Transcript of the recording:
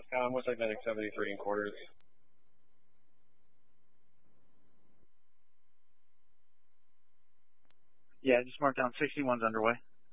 West Magnetic 73 and quarters. Yeah, just marked down 61's underway.